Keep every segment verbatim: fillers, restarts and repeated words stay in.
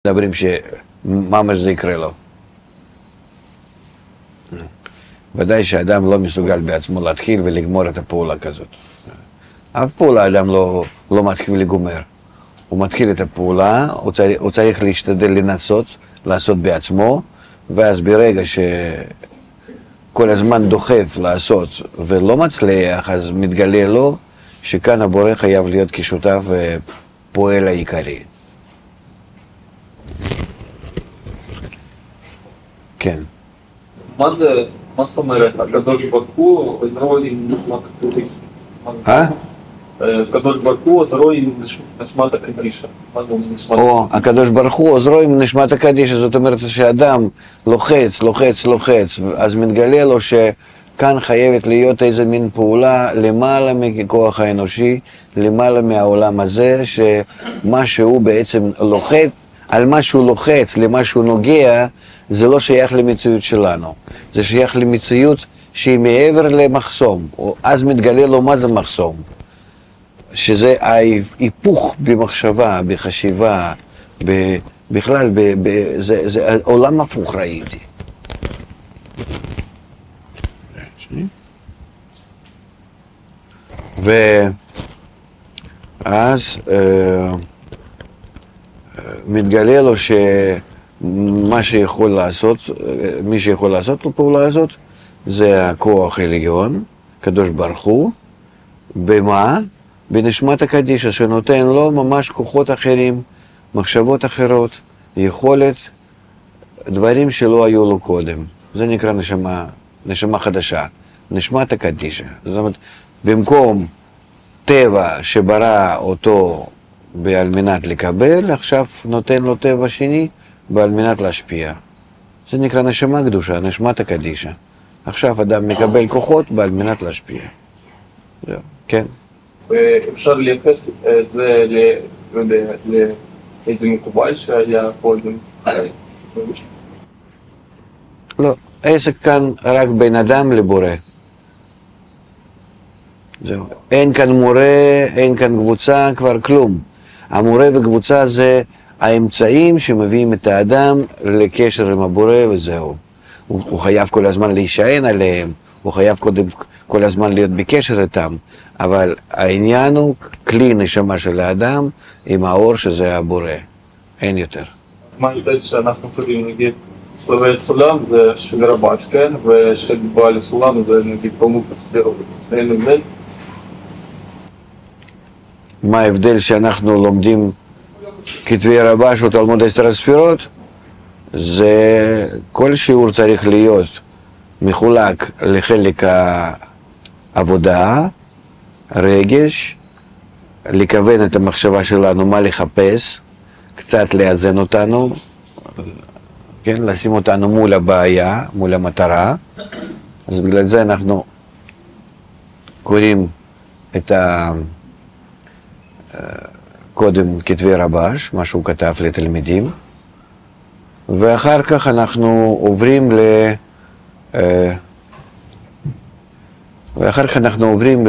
מדברים שממש זה יקרה לו. ודאי שאדם לא מסוגל בעצמו להתחיל ולגמור את הפעולה כזאת. אף פעולה אדם לא, לא מתחיל ולגומר. הוא מתחיל את הפעולה, הוא צריך, הוא צריך להשתדל לנסות, לעשות בעצמו, ואז ברגע שכל הזמן דוחף לעשות ולא מצליח, אז מתגלה לו שכאן הבורא חייב להיות כשותף ופועל העיקרי. כן. מה זה, מה זאת אומרת? הקדוש ברוך הוא עוזרו עם נשמת הקדישה. אה? הקדוש ברוך הוא עוזרו עם נשמת הקדישה. מה זה נשמת? או, הקדוש ברוך הוא עוזרו עם נשמת הקדישה, זאת אומרת שאדם לוחץ, לוחץ, לוחץ, אז מתגלה לו שכאן חייבת להיות איזה מין פעולה למעלה מכוח האנושי, למעלה מהעולם הזה, שמה שהוא בעצם לוחץ, על מה שהוא לוחץ, למה שהוא נוגע, זה לא שייך למציאות שלנו, זה שייך למציאות שהיא מעבר למחסום, אז מתגלה לו מה זה מחסום, שזה ההיפוך במחשבה, בחשיבה, בכלל, זה, זה עולם הפוך ראיתי. ואז מתגלה לו ש... מה שיכול לעשות, מי שיכול לעשות לפעולה הזאת, זה הכוח העליון, קדוש ברוך הוא, במה? בנשמת הקדישה, שנותן לו ממש כוחות אחרים, מחשבות אחרות, יכולת, דברים שלא היו לו קודם. זה נקרא נשמה, נשמה חדשה, נשמת הקדישה. זאת אומרת, במקום טבע שברא אותו על מנת לקבל, עכשיו נותן לו טבע שני, ועל מנת להשפיע. זה נקרא נשמה קדושה, נשמת הקדישה. עכשיו אדם מקבל כוחות ועל מנת להשפיע. זהו, כן. ואפשר לייחס זה לאיזה מקובל שהיה קודם? לא, העסק כאן רק בין אדם לבורא. זהו. אין כאן מורה, אין כאן קבוצה, כבר כלום. המורה וקבוצה זה האמצעים שמביאים את האדם לקשר עם הבורא וזהו. הוא, הוא חייב כל הזמן להישען עליהם, הוא חייב קודם, כל הזמן להיות בקשר איתם, אבל העניין הוא כלי נשמה של האדם עם האור שזה הבורא, אין יותר. מה יודעת שאנחנו צריכים נגיד שלבי סולם זה של רבש, כן? ושל בעל סולם זה נגיד פרמוק הספירות, זה אין הבדל? מה ההבדל שאנחנו לומדים כתבי רבש או תלמוד עשר הספירות? זה כל שיעור צריך להיות מחולק לחלק העבודה, רגש, לכוון את המחשבה שלנו מה לחפש, קצת לאזן אותנו, כן, לשים אותנו מול הבעיה, מול המטרה. אז בגלל זה אנחנו קוראים את ה... קודם כתבי רבש, מה שהוא כתב לתלמידים, ואחר כך אנחנו עוברים ל... ואחר כך אנחנו עוברים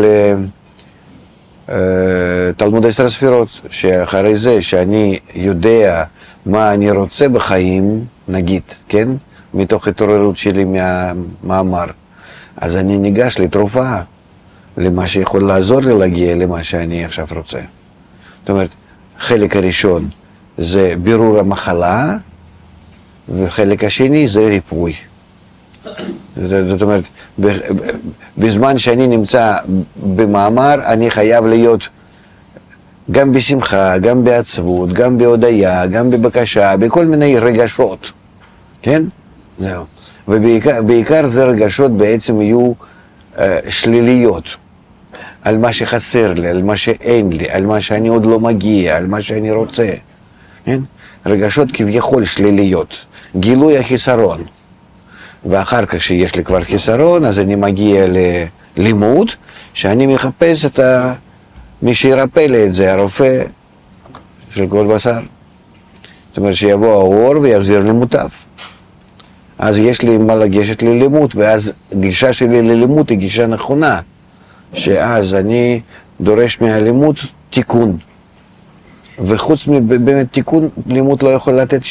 לתלמוד עשר הספירות, שאחרי זה שאני יודע מה אני רוצה בחיים, נגיד, כן? מתוך התעוררות שלי מהמאמר, אז אני ניגש לתרופה, למה שיכול לעזור לי להגיע למה שאני עכשיו רוצה. זאת אומרת, חלק הראשון זה בירור המחלה, וחלק השני זה ריפוי. זאת אומרת, בזמן שאני נמצא במאמר, אני חייב להיות גם בשמחה, גם בעצבות, גם בהודיה, גם בבקשה, בכל מיני רגשות, כן? זהו. ובעיקר בעיקר זה רגשות בעצם יהיו uh, שליליות. על מה שחסר לי, על מה שאין לי, על מה שאני עוד לא מגיע, על מה שאני רוצה. כן? רגשות כביכול שליליות, גילוי החיסרון. ואחר כך שיש לי כבר חיסרון, אז אני מגיע ללימוד, שאני מחפש את ה... מי שירפא לי את זה, הרופא של כל בשר. זאת אומרת שיבוא האור ויחזיר לי מוטב. אז יש לי מה לגשת ללימוד, ואז גישה שלי ללימוד היא גישה נכונה. שאז אני דורש מהלימוד תיקון. וחוץ מבאמת תיקון, לימוד לא יכול לתת